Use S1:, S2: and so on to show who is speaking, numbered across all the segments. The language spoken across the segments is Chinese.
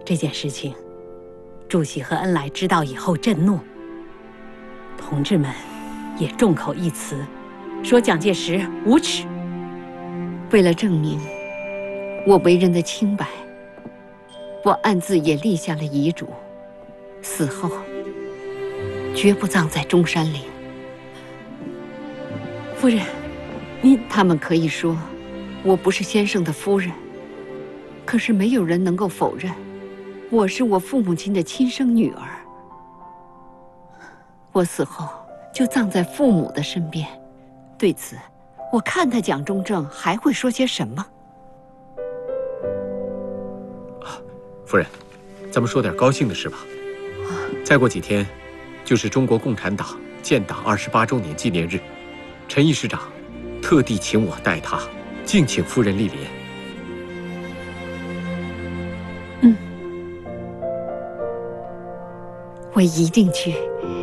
S1: 这件事情，主席和恩来知道以后震怒，同志们也众口一词，说蒋介石无耻。
S2: 为了证明我为人的清白，我暗自也立下了遗嘱，死后绝不葬在中山陵。
S1: 夫人，
S2: 他们可以说我不是先生的夫人，可是没有人能够否认我是我父母亲的亲生女儿。我死后就葬在父母的身边，对此，我看他蒋中正还会说些什么？
S3: 夫人，咱们说点高兴的事吧。再过几天，就是中国共产党建党28周年纪念日，陈毅师长特地请我代他，敬请夫人莅临。
S2: 我一定去。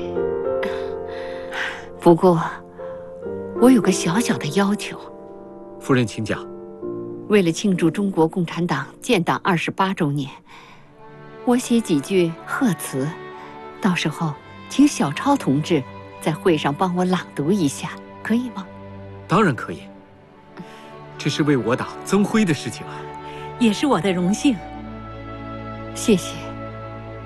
S2: 不过，我有个小小的要求。
S3: 夫人请讲。
S2: 为了庆祝中国共产党建党28周年，我写几句贺词，到时候请小超同志在会上帮我朗读一下，可以吗？
S3: 当然可以。这是为我党增辉的事情啊，
S1: 也是我的荣幸。
S2: 谢谢。